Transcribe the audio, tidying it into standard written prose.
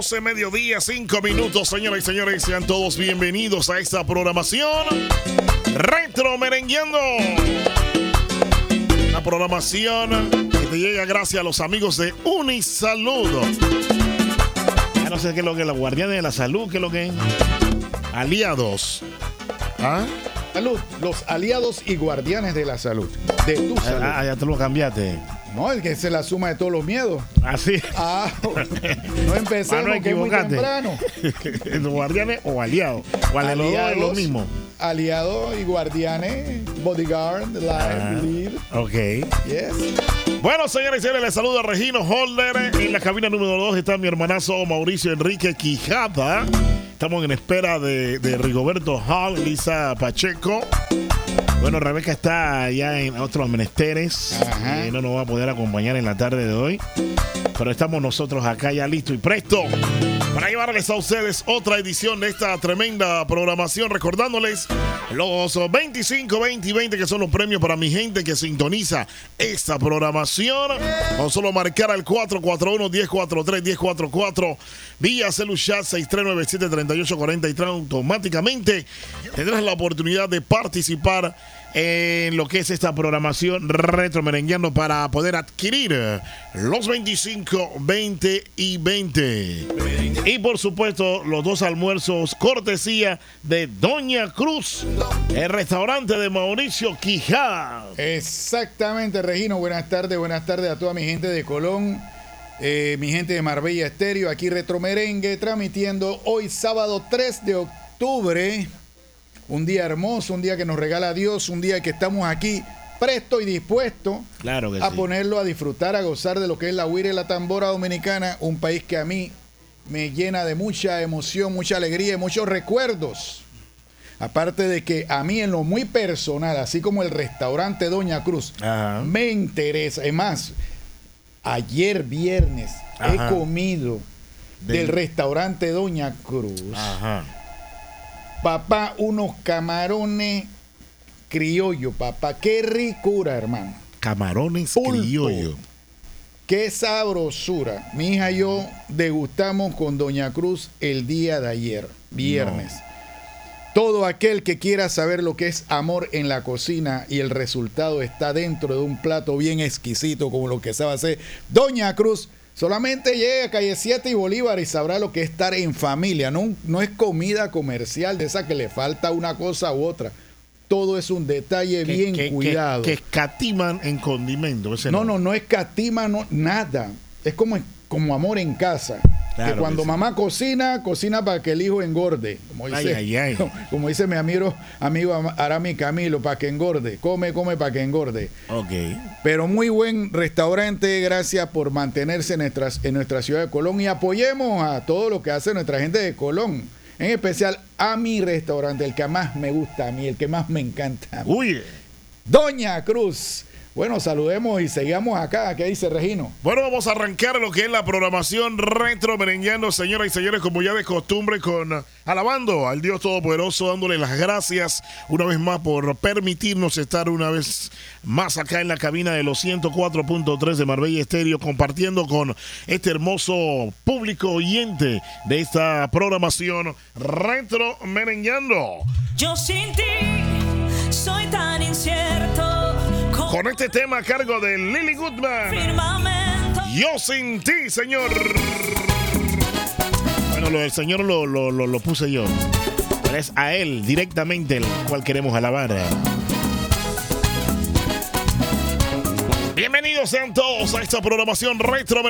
12 mediodía, 5 minutos, señoras y señores. Sean todos bienvenidos a esta programación Retro Merengueando. Una programación que te llega gracias a los amigos de Unisalud. Ya no sé qué es lo que es, los guardianes de la salud, qué es lo que es. Aliados. ¿Ah? Salud, los aliados y guardianes de la salud. De tu salud. Ah, ya te lo cambiaste. No, el que es la suma de todos los miedos. Así. No empecemos, que es muy temprano. ¿Los guardianes o aliados? ¿Cuál es lo mismo? Aliados y guardianes, bodyguard, lead. Ok. Yes. Bueno, señores y señores, les saluda Regino Holder. En la cabina número 2 está mi hermanazo Mauricio Enrique Quijada. Estamos en espera de Rigoberto Hall, Lisa Pacheco. Bueno, Rebeca está ya en otros menesteres. No nos va a poder acompañar en la tarde de hoy. Pero estamos nosotros acá ya listos y presto para llevarles a ustedes otra edición de esta tremenda programación. Recordándoles los 25, 20 y 20 que son los premios para mi gente que sintoniza esta programación. Con solo marcar al 441-1043-1044 vía celuchat 6397-3843 automáticamente tendrás la oportunidad de participar en lo que es esta programación Retro Merengueando para poder adquirir los 25, 20 y 20. Y por supuesto los dos almuerzos cortesía de Doña Cruz, el restaurante de Mauricio Quijada. Exactamente, Regino. Buenas tardes a toda mi gente de Colón, mi gente de Marbella Estéreo, aquí Retro Merengue, transmitiendo hoy sábado 3 de octubre. Un día hermoso, un día que nos regala Dios, un día que estamos aquí presto y dispuesto a ponerlo, a disfrutar, a gozar de lo que es la huira y la tambora dominicana, un país que a mí me llena de mucha emoción, mucha alegría y muchos recuerdos. Aparte de que a mí en lo muy personal, así como el restaurante Doña Cruz, me interesa. Es más, ayer viernes he comido del restaurante Doña Cruz. Papá, unos camarones criollos, papá. Qué ricura, hermano. Camarones criollos. Qué sabrosura. Mi hija y yo degustamos con Doña Cruz el día de ayer, viernes. Todo aquel que quiera saber lo que es amor en la cocina y el resultado está dentro de un plato bien exquisito como lo que sabe hacer Doña Cruz. Solamente llega a Calle 7 y Bolívar y sabrá lo que es estar en familia. No es comida comercial de esa que le falta una cosa u otra. Todo es un detalle bien cuidado. Que escatiman en condimentos. No escatiman nada. Es como amor en casa. Claro, que cuando mamá cocina para que el hijo engorde. Como dice mi amigo Arami Camilo, para que engorde. Come para que engorde. Pero muy buen restaurante. Gracias por mantenerse en nuestra ciudad de Colón. Y apoyemos a todo lo que hace nuestra gente de Colón. En especial a mi restaurante, el que más me gusta a mí, el que más me encanta. Doña Cruz. Bueno, saludemos y sigamos acá. ¿Qué dice Regino? Bueno, vamos a arrancar lo que es la programación Retro Merengueando, señoras y señores, como ya de costumbre, alabando al Dios Todopoderoso, dándole las gracias una vez más por permitirnos estar una vez más acá en la cabina de los 104.3 de Marbella Estéreo, compartiendo con este hermoso público oyente de esta programación Retro Merengueando. Yo sin ti soy tan incierto. Con este tema a cargo de Lily Goodman. Firmamento. Yo sin ti, señor. Bueno, lo del señor lo puse yo. Pero es a él directamente el cual queremos alabar. Bienvenidos sean todos a esta programación Retro